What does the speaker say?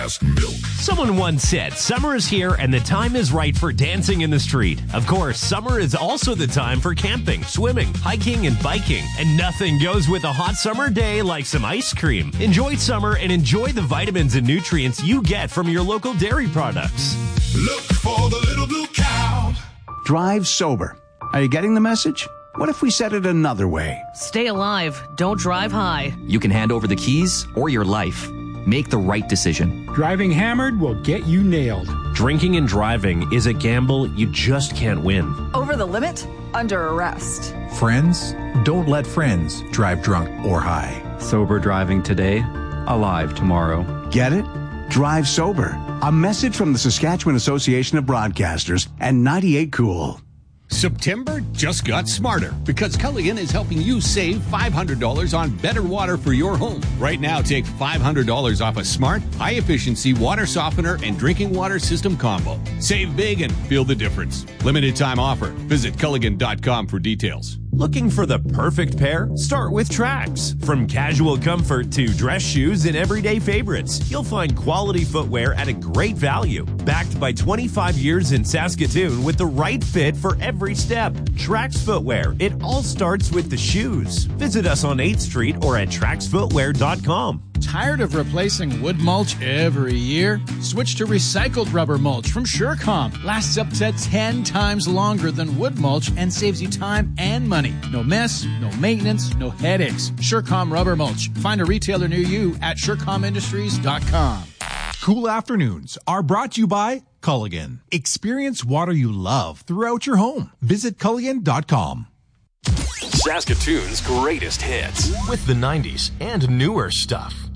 Milk. Someone once said, summer is here and the time is right for dancing in the street. Of course, summer is also the time for camping, swimming, hiking, and biking. And nothing goes with a hot summer day like some ice cream. Enjoy summer and enjoy the vitamins and nutrients you get from your local dairy products. Look for the little blue cow. Drive sober. Are you getting the message? What if we said it another way? Stay alive. Don't drive high. You can hand over the keys or your life. Make the right decision. Driving hammered will get you nailed. Drinking and driving is a gamble you just can't win. Over the limit? Under arrest. Friends? Don't let friends drive drunk or high. Sober driving today, alive tomorrow. Get it? Drive sober. A message from the Saskatchewan Association of Broadcasters and 98 Cool. September just got smarter because Culligan is helping you save $500 on better water for your home. Right now, take $500 off a smart, high-efficiency water softener and drinking water system combo. Save big and feel the difference. Limited time offer. Visit Culligan.com for details. Looking for the perfect pair? Start with Trax. From casual comfort to dress shoes and everyday favorites, you'll find quality footwear at a great value. Backed by 25 years in Saskatoon with the right fit for every step. Trax Footwear. It all starts with the shoes. Visit us on 8th Street or at traxfootwear.com. Tired of replacing wood mulch every year? Switch to recycled rubber mulch from Surecom. Lasts up to 10 times longer than wood mulch and saves you time and money. No mess, no maintenance, no headaches. Surecom rubber mulch. Find a retailer near you at SurecomIndustries.com. Cool afternoons are brought to you by Culligan. Experience water you love throughout your home. Visit Culligan.com. Saskatoon's greatest hits with the 90s and newer stuff.